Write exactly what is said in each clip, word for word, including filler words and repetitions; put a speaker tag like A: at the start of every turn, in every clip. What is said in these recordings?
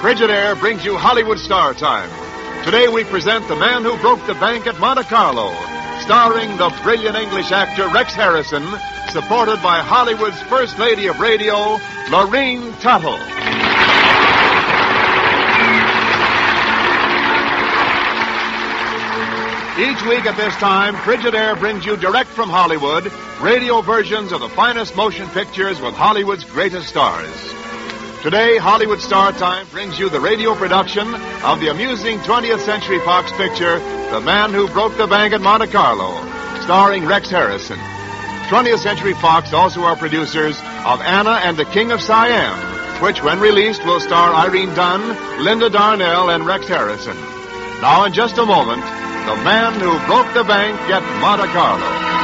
A: Frigidaire brings you Hollywood Star Time. Today we present The Man Who Broke the Bank at Monte Carlo, starring the brilliant English actor Rex Harrison, supported by Hollywood's First Lady of Radio, Lorene Tuttle. Each week at this time, Frigidaire brings you direct from Hollywood radio versions of the finest motion pictures with Hollywood's greatest stars. Today, Hollywood Star Time brings you the radio production of the amusing twentieth Century Fox picture, The Man Who Broke the Bank at Monte Carlo, starring Rex Harrison. twentieth Century Fox also are producers of Anna and the King of Siam, which, when released, will star Irene Dunn, Linda Darnell, and Rex Harrison. Now, in just a moment, The Man Who Broke the Bank at Monte Carlo.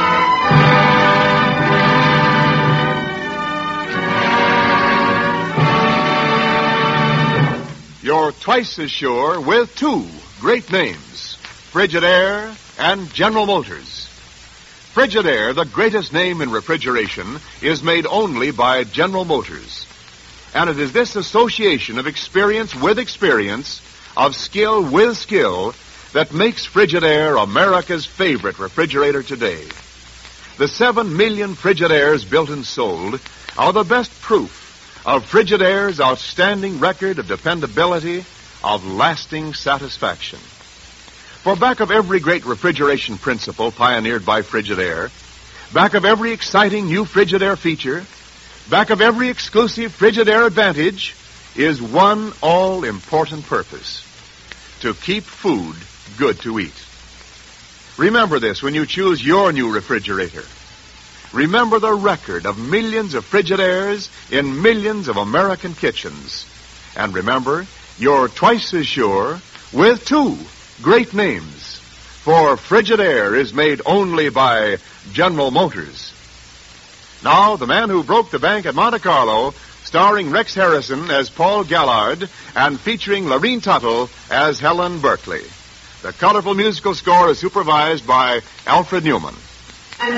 A: You're twice as sure with two great names, Frigidaire and General Motors. Frigidaire, the greatest name in refrigeration, is made only by General Motors. And it is this association of experience with experience, of skill with skill, that makes Frigidaire America's favorite refrigerator today. The seven million Frigidaires built and sold are the best proof of Frigidaire's outstanding record of dependability, of lasting satisfaction. For back of every great refrigeration principle pioneered by Frigidaire, back of every exciting new Frigidaire feature, back of every exclusive Frigidaire advantage, is one all-important purpose: to keep food good to eat. Remember this when you choose your new refrigerator. Remember the record of millions of Frigidaires in millions of American kitchens. And remember, you're twice as sure with two great names. For Frigidaire is made only by General Motors. Now, The Man Who Broke the Bank at Monte Carlo, starring Rex Harrison as Paul Gallard and featuring Lorene Tuttle as Helen Berkeley. The colorful musical score is supervised by Alfred Newman.